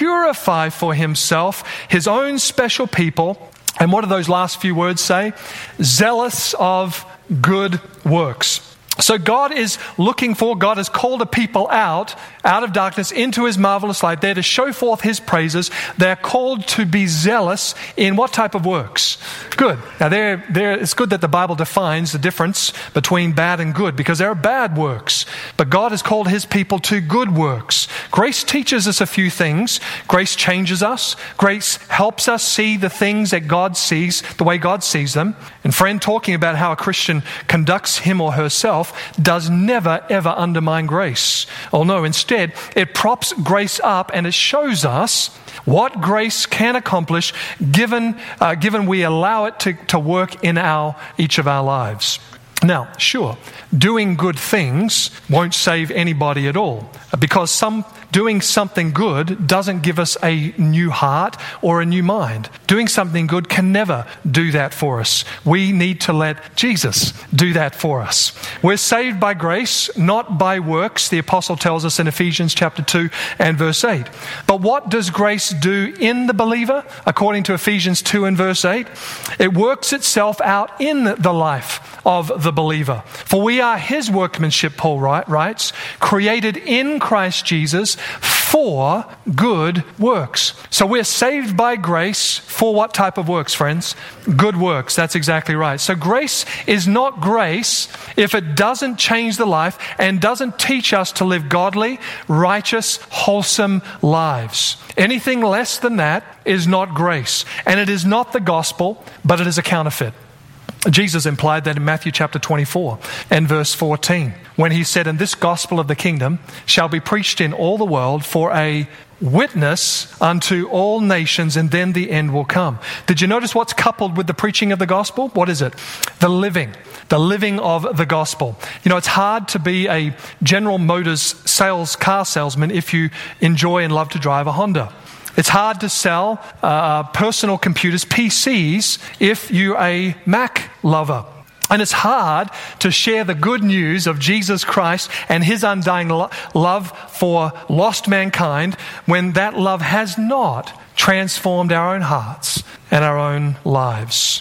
purify for himself his own special people. And what do those last few words say? Zealous of good works. So God has called a people out of darkness into his marvelous light. They're to show forth his praises. They're called to be zealous in what type of works? Good. Now it's good that the Bible defines the difference between bad and good, because there are bad works. But God has called his people to good works. Grace teaches us a few things. Grace changes us. Grace helps us see the things that God sees, the way God sees them. And friend, talking about how a Christian conducts him or herself does never, ever undermine grace. Oh no, instead, it props grace up and it shows us what grace can accomplish given we allow it to work in each of our lives. Now, sure, doing good things won't save anybody at all, because doing something good doesn't give us a new heart or a new mind. Doing something good can never do that for us. We need to let Jesus do that for us. We're saved by grace, not by works, the apostle tells us in Ephesians chapter 2 and verse 8. But what does grace do in the believer? According to Ephesians 2 and verse 8, it works itself out in the life of the believer. For we are his workmanship, Paul writes, created in Christ Jesus for good works. So we're saved by grace for what type of works, friends? Good works. That's exactly right. So grace is not grace if it doesn't change the life and doesn't teach us to live godly, righteous, wholesome lives. Anything less than that is not grace. And it is not the gospel, but it is a counterfeit. Jesus implied that in Matthew chapter 24 and verse 14, when he said, "And this gospel of the kingdom shall be preached in all the world for a witness unto all nations, and then the end will come." Did you notice what's coupled with the preaching of the gospel? What is it? The living of the gospel. You know, it's hard to be a General Motors car salesman if you enjoy and love to drive a Honda. It's hard to sell personal computers, PCs, if you're a Mac lover. And it's hard to share the good news of Jesus Christ and his undying love for lost mankind when that love has not transformed our own hearts and our own lives.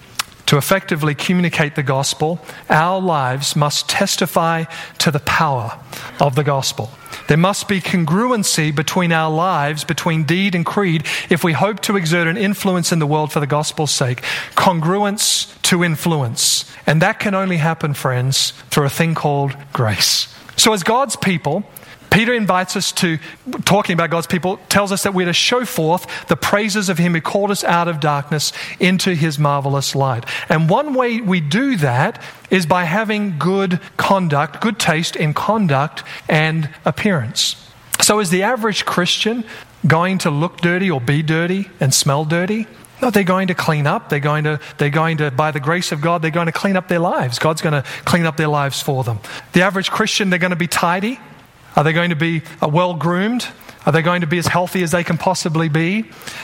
To effectively communicate the gospel, our lives must testify to the power of the gospel. There must be congruency between our lives, between deed and creed, if we hope to exert an influence in the world for the gospel's sake. Congruence to influence. And that can only happen, friends, through a thing called grace. So as God's people, Peter invites us to, talking about God's people, tells us that we're to show forth the praises of him who called us out of darkness into his marvelous light. And one way we do that is by having good conduct, good taste in conduct and appearance. So is the average Christian going to look dirty or be dirty and smell dirty? No, they're going to clean up. They're going to, by the grace of God, they're going to clean up their lives. God's going to clean up their lives for them. The average Christian, they're going to be tidy. Are they going to be well-groomed? Are they going to be as healthy as they can possibly be?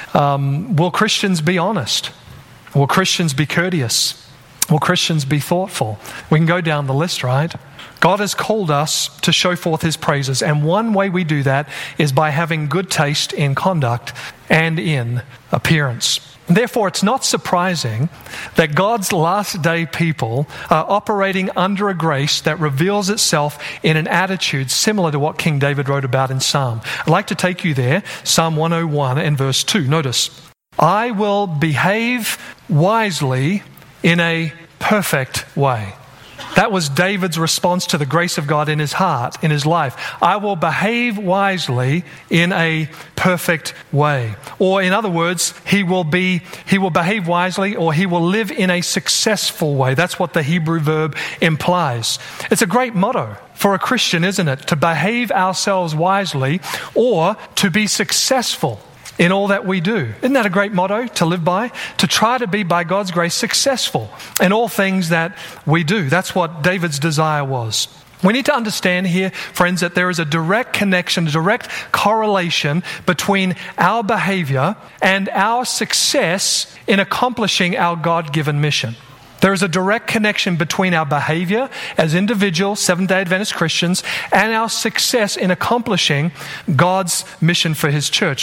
Will Christians be honest? Will Christians be courteous? Will Christians be thoughtful? We can go down the list, right? God has called us to show forth his praises, and one way we do that is by having good taste in conduct and in appearance. Therefore, it's not surprising that God's last day people are operating under a grace that reveals itself in an attitude similar to what King David wrote about in Psalm. I'd like to take you there, Psalm 101 and verse 2. Notice, "I will behave wisely in a perfect way." That was David's response to the grace of God in his heart, in his life. I will behave wisely in a perfect way. Or in other words, he will behave wisely, or he will live in a successful way. That's what the Hebrew verb implies. It's a great motto for a Christian, isn't it? To behave ourselves wisely or to be successful in all that we do. Isn't that a great motto to live by? To try to be, by God's grace, successful in all things that we do. That's what David's desire was. We need to understand here, friends, that there is a direct connection, a direct correlation between our behavior and our success in accomplishing our God-given mission. There is a direct connection between our behavior as individual Seventh-day Adventist Christians and our success in accomplishing God's mission for his church.